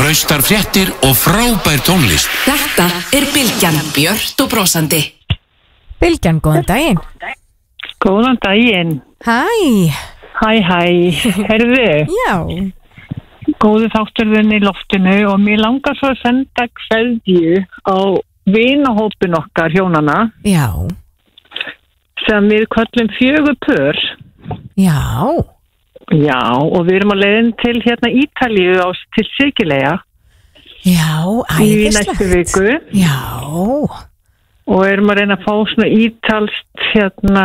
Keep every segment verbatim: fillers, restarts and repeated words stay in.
traustar fréttir og frábær tónlist. Þetta er Bylgjan, björt og brosandi. Bylgjan, góðan daginn. Góðan daginn. Hæ. Hæ, hæ. Herðu. Já. Góðu þátturðin í loftinu og mér langar svo að senda kveðju á vinahópin okkar hjónana. Já. Sem við köllum fjögur pör. Já. Já, og við erum að leiðin til hérna Ítalíu á til Sikileyja. Já, æðislegt. Í næstu viku. Já. Og erum að reyna að fá svona ítalst hérna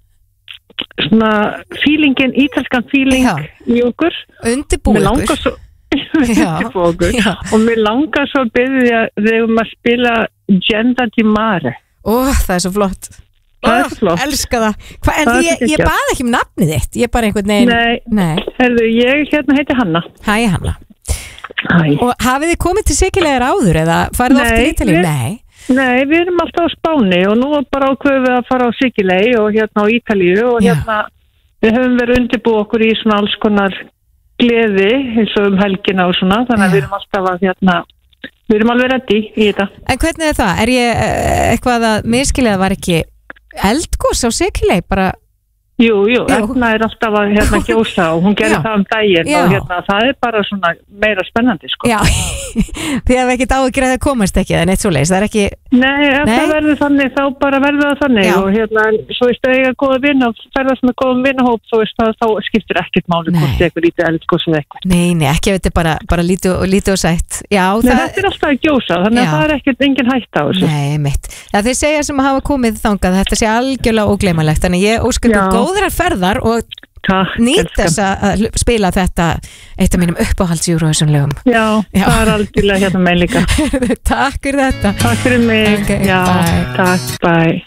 svona feelingin, ítalskan feeling Já. í okkur. Undirbúið ykkur. Svo, undirbúið okkur. Já. Og mér langar svo að byrja þegar um að spila Genda di Mare. Ó, það er svo flott. Það er svo flott. Elska það. Hva, en Það er ég, svo ég geggjað. bað ekki um nafnið þitt. Ég bara einhvern veginn. Nei. Nei. Herðu, ég hérna heiti Hanna. Hæ, Hanna. Hæ. Og hafið þið komið til Sikileyjar áður eða farið oft til Nei, Ítalíu? við- Nei. Nei, við erum alltaf á Spáni og nú er bara ákveðið við að fara á Sikiley og hérna á Ítalíu og Já. hérna við höfum verið undirbúið okkur í svona alls konar gleði eins og um helgina og svona, þannig að Já. við erum alltaf að hérna, við erum alveg reddi í þetta. En hvernig er það? Er ég eh, eitthvað að miskilja að var ekki eldgos á Sikiley? Bara, Jú, jú, Jú. Erna er alltaf að hérna gjósa og hún gerir Já. það um daginn Já. og hérna það er bara svona meira spennandi sko. já, þið hefði ekkert áhyggjur að það komast ekki eða neitt svoleiðis, það er ekki, Nei, ef Nei. það verður þannig þá bara verður það þannig Já. og hérna, svo veist að eiga góða vinn og ferðast með góðum vinnahóp, svo veist að þá skiptir ekkert máli Nei. hvort þið eitthvað lítið eldgos eða eitthvað. nei, nei, ekki ef þetta er bara, bara lítið og, lítið og sætt. Já, Nei, það, þetta er alltaf að gjósa, þannig Já. að það er ekkert engin hætta á þessu. nei, mitt. Já, þeir segja sem hafa komið þangað, þetta sé algjörlega ógleymanlegt, þannig ég óskar Já. þú góðrar ferðar og Takk, nýtt elskan. þess að að hl- spila þetta eitt af mínum uppáhaldsjúru þessum lögum. Já, Já. það er algjörlega hérna með líka. Takk fyrir þetta. Takk fyrir mig. Ok, Já, bye. takk, bye.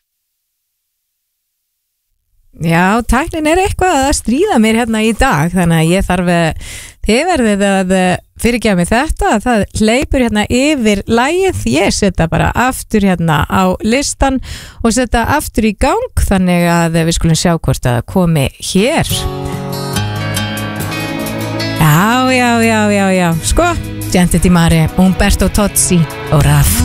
Já, tæknin er eitthvað að stríða mér hérna í dag, þannig að ég þarf að þið verðið að fyrirgefa mig þetta, það hleypur hérna yfir lagið, ég setja bara aftur hérna á listan og setja aftur í gang, þannig að við skulum sjá hvort að það komi hér. Já, já, já, já, já, sko, Genda di Mare, Umberto Tozzi og Raf.